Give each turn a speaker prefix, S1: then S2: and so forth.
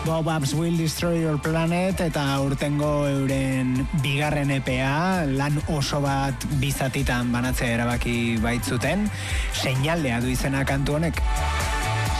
S1: Bob-Ups Will Destroy Your Planet eta urtengo euren bigarren EPA, lan oso bat bizatitan banatzea erabaki baitzuten, seinaldea du izena kantu honek.